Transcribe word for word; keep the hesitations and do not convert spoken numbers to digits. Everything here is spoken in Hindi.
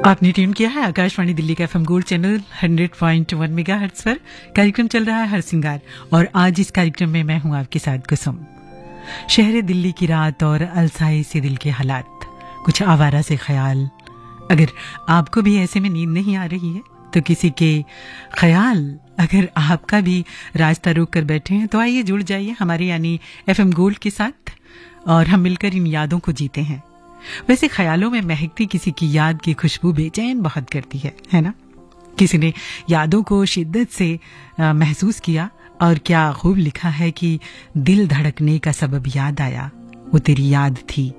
आपने ट्यून किया है आकाशवाणी दिल्ली का FM gold channel hundred point one megahertz पर। कार्यक्रम चल रहा है हर सिंगार और आज इस कार्यक्रम में मैं हूं आपके साथ कुसुम। शहर दिल्ली की रात और अलसाई से दिल के हालात, कुछ आवारा से ख्याल। अगर आपको भी ऐसे में नींद नहीं आ रही है तो किसी के ख्याल अगर आपका भी रास्ता रोक कर बैठे हैं तो आइए जुड़ जाइए हमारे यानी एफएम गोल्ड के साथ और हम मिलकर इन यादों को जीते हैं। वैसे ख्यालों में महकती किसी की याद की खुशबू बेचैन बहुत करती है, है ना? किसी ने यादों को शिद्दत से आ, महसूस किया और क्या खूब लिखा है कि दिल धड़कने का सबब याद आया, वो तेरी याद थी।